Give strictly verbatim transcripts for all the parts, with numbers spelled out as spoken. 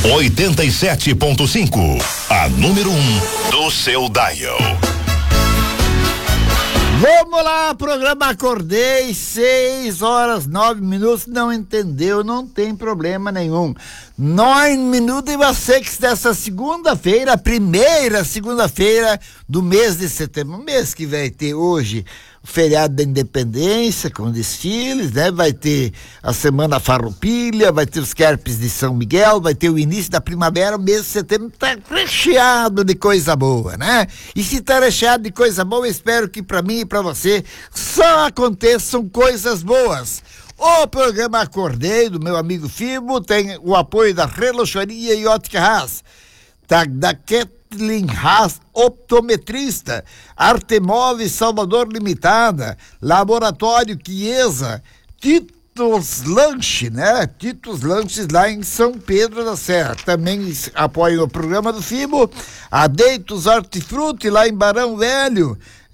oitenta e sete ponto cinco, a número um do seu dial. Vamos lá, programa Acordei, seis horas, nove minutos, não entendeu, não tem problema nenhum. Nove minutos e você que dessa segunda-feira, primeira segunda-feira do mês de setembro, mês que vai ter hoje o feriado da Independência com desfiles, né? Vai ter a Semana Farroupilha, vai ter os Querpes de São Miguel, vai ter o início da primavera, o mês de setembro tá recheado de coisa boa, né? E se tá recheado de coisa boa, eu espero que pra mim e pra você só aconteçam coisas boas. O programa Acordei, do meu amigo Fibo, tem o apoio da Relojoaria e Ótica Haas, da, da Kathleen Haas, optometrista, Artemóveis Salvador Limitada, Laboratório Chiesa, Titos Lanche, né? Titos Lanches lá em São Pedro da Serra. Também apoia o programa do Fibo, a Deitos Hortifruti lá em Barão Velho,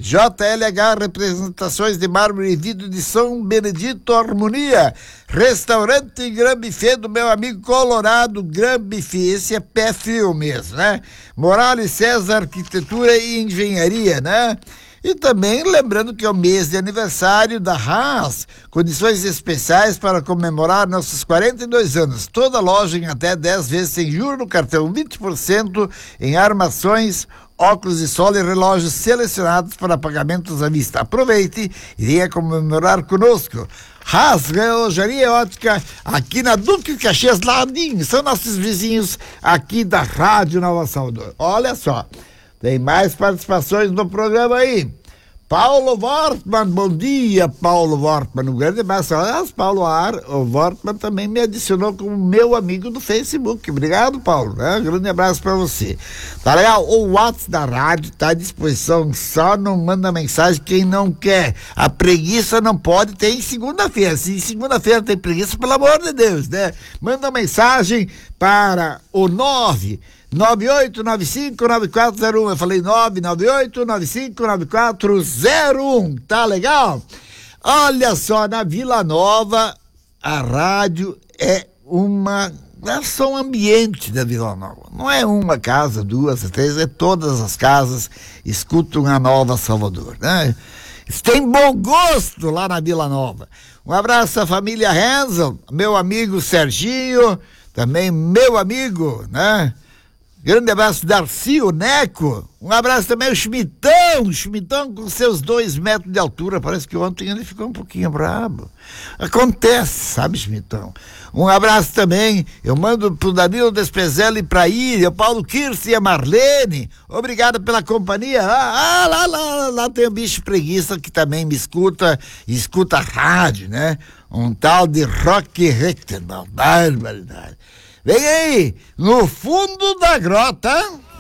J L H Representações de Mármore e Vidro de São Benedito Harmonia, Restaurante Gran Buffet do meu amigo Colorado, Gran Buffet, esse é pé frio mesmo, né? Morales César Arquitetura e Engenharia, né? E também lembrando que é o mês de aniversário da Haas, condições especiais para comemorar nossos quarenta e dois anos. Toda loja em até dez vezes sem juros no cartão, vinte por cento em armações, óculos de sol e relógios selecionados para pagamentos à vista. Aproveite e venha comemorar conosco. Haas, Relojaria Ótica, aqui na Duque de Caxias, ladinho, são nossos vizinhos aqui da Rádio Nova Salvador. Olha só, tem mais participações no programa aí. Paulo Wortmann, bom dia, Paulo Wortmann, um grande abraço. Aliás, Paulo Ar, o Wortmann também me adicionou como meu amigo do Facebook. Obrigado, Paulo, né? Um grande abraço pra você. Tá legal? O WhatsApp da rádio tá à disposição, só não manda mensagem quem não quer. A preguiça não pode ter em segunda-feira. Se segunda-feira tem preguiça, pelo amor de Deus, né? Manda mensagem para o nove nove oito nove cinco nove quatro zero um. Eu falei nove nove oito nove cinco nove quatro zero um. Tá legal? Olha só, na Vila Nova, a rádio é uma... é só um ambiente da Vila Nova. Não é uma casa, duas, três, é todas as casas escutam a Nova Salvador, né? Tem bom gosto lá na Vila Nova. Um abraço à família Hensel, meu amigo Serginho, também meu amigo, né? Grande abraço, Darcy, o Neco. Um abraço também ao Schmitão, Schmitão com seus dois metros de altura. Parece que ontem ele ficou um pouquinho brabo. Acontece, sabe, Schmitão? Um abraço também, eu mando pro Danilo Despezelli e pra Ilha, o Paulo Kirsten e a Marlene. Obrigado pela companhia. Ah, lá, lá, lá tem o bicho preguiça que também me escuta, escuta a rádio, né? Um tal de Rock Rectenbach. Barbaridade. Vem aí, no fundo da grota.